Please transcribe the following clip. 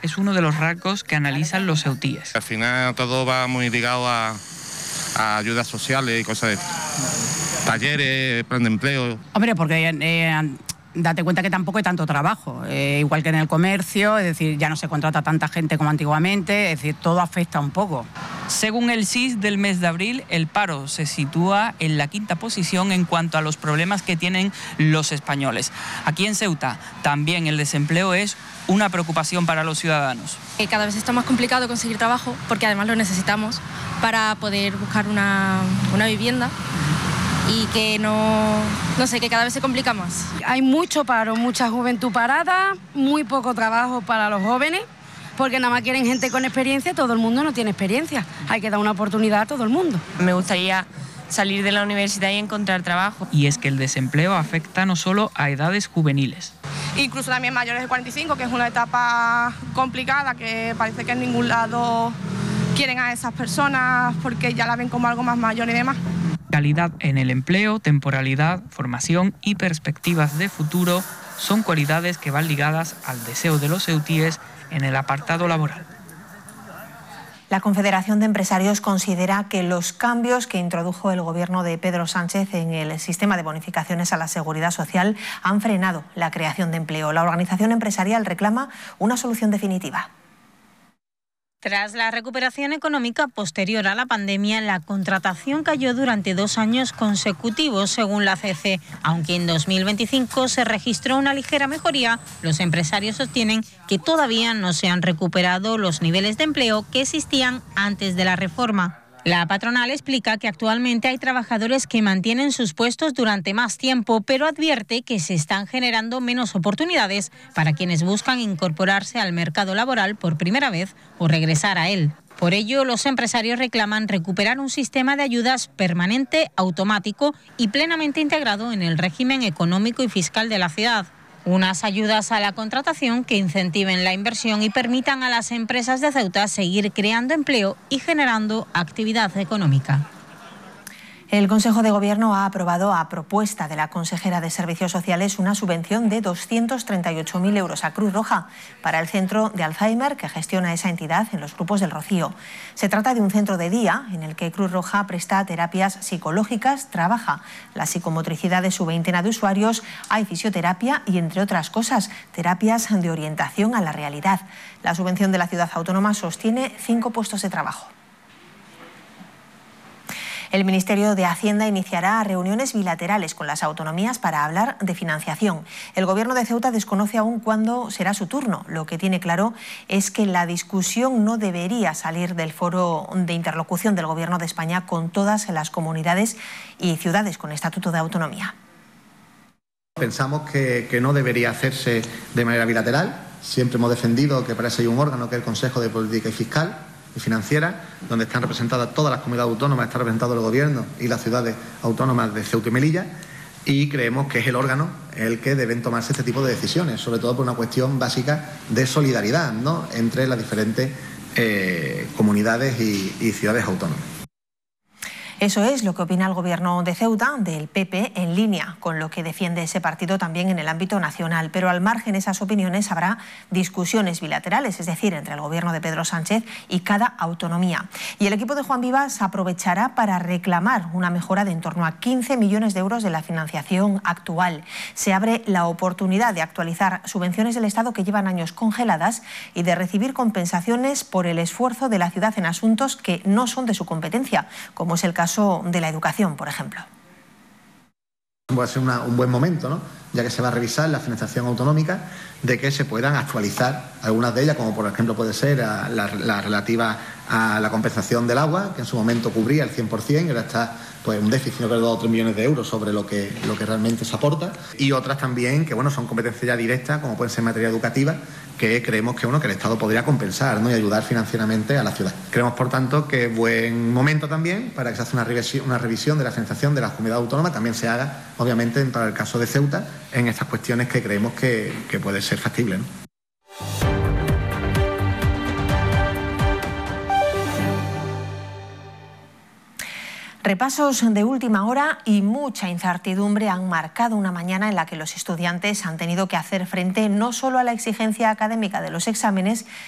es uno de los rasgos que analizan los ceutíes. Al final todo va muy ligado a ayudas sociales y cosas de esto. Talleres, plan de empleo. Hombre, porque date cuenta que tampoco hay tanto trabajo, igual que en el comercio, es decir, ya no se contrata tanta gente como antiguamente, es decir, todo afecta un poco. Según el CIS del mes de abril, el paro se sitúa en la 5ª posición en cuanto a los problemas que tienen los españoles. Aquí en Ceuta también el desempleo es una preocupación para los ciudadanos. Cada vez está más complicado conseguir trabajo porque además lo necesitamos para poder buscar una vivienda. Y que no sé, que cada vez se complica más. Hay mucho paro, mucha juventud parada, muy poco trabajo para los jóvenes, porque nada más quieren gente con experiencia, todo el mundo no tiene experiencia. Hay que dar una oportunidad a todo el mundo. Me gustaría salir de la universidad y encontrar trabajo. Y es que el desempleo afecta no solo a edades juveniles. Incluso también mayores de 45, que es una etapa complicada, que parece que en ningún lado quieren a esas personas porque ya la ven como algo más mayor y demás. Calidad en el empleo, temporalidad, formación y perspectivas de futuro son cualidades que van ligadas al deseo de los ceutíes en el apartado laboral. La Confederación de Empresarios considera que los cambios que introdujo el gobierno de Pedro Sánchez en el sistema de bonificaciones a la seguridad social han frenado la creación de empleo. La organización empresarial reclama una solución definitiva. Tras la recuperación económica posterior a la pandemia, la contratación cayó durante 2 años consecutivos, según la CC. Aunque en 2025 se registró una ligera mejoría, los empresarios sostienen que todavía no se han recuperado los niveles de empleo que existían antes de la reforma. La patronal explica que actualmente hay trabajadores que mantienen sus puestos durante más tiempo, pero advierte que se están generando menos oportunidades para quienes buscan incorporarse al mercado laboral por primera vez o regresar a él. Por ello, los empresarios reclaman recuperar un sistema de ayudas permanente, automático y plenamente integrado en el régimen económico y fiscal de la ciudad. Unas ayudas a la contratación que incentiven la inversión y permitan a las empresas de Ceuta seguir creando empleo y generando actividad económica. El Consejo de Gobierno ha aprobado, a propuesta de la consejera de Servicios Sociales, una subvención de 238.000 euros a Cruz Roja para el centro de Alzheimer que gestiona esa entidad en los Grupos del Rocío. Se trata de un centro de día en el que Cruz Roja presta terapias psicológicas, trabaja la psicomotricidad de su veintena de usuarios, hay fisioterapia y, entre otras cosas, terapias de orientación a la realidad. La subvención de la ciudad autónoma sostiene 5 puestos de trabajo. El Ministerio de Hacienda iniciará reuniones bilaterales con las autonomías para hablar de financiación. El Gobierno de Ceuta desconoce aún cuándo será su turno. Lo que tiene claro es que la discusión no debería salir del foro de interlocución del Gobierno de España con todas las comunidades y ciudades con estatuto de autonomía. Pensamos que no debería hacerse de manera bilateral. Siempre hemos defendido que para eso hay un órgano, que es el Consejo de Política y Fiscal y Financiera, donde están representadas todas las comunidades autónomas, está representado el Gobierno y las ciudades autónomas de Ceuta y Melilla, y creemos que es el órgano el que deben tomarse este tipo de decisiones, sobre todo por una cuestión básica de solidaridad, ¿no?, entre las diferentes comunidades y ciudades autónomas. Eso es lo que opina el Gobierno de Ceuta, del PP, en línea con lo que defiende ese partido también en el ámbito nacional. Pero al margen de esas opiniones habrá discusiones bilaterales, es decir, entre el Gobierno de Pedro Sánchez y cada autonomía. Y el equipo de Juan Vivas aprovechará para reclamar una mejora de en torno a 15 millones de euros de la financiación actual. Se abre la oportunidad de actualizar subvenciones del Estado que llevan años congeladas y de recibir compensaciones por el esfuerzo de la ciudad en asuntos que no son de su competencia, como es el caso de la educación, por ejemplo. Va a ser un buen momento, ¿no?, ya que se va a revisar la financiación autonómica, de que se puedan actualizar algunas de ellas, como por ejemplo puede ser la relativa a la compensación del agua, que en su momento cubría el 100% y ahora está pues un déficit de 2 o 3 millones de euros sobre lo que realmente se aporta, y otras también que bueno, son competencias ya directas, como pueden ser en materia educativa, que creemos que el Estado podría compensar, ¿no?, y ayudar financieramente a la ciudad. Creemos, por tanto, que es buen momento también para que se haga una revisión de la financiación de las comunidades autónomas, también se haga, obviamente, para el caso de Ceuta, en estas cuestiones que creemos que puede ser factible, ¿no? Repasos de última hora y mucha incertidumbre han marcado una mañana en la que los estudiantes han tenido que hacer frente no solo a la exigencia académica de los exámenes,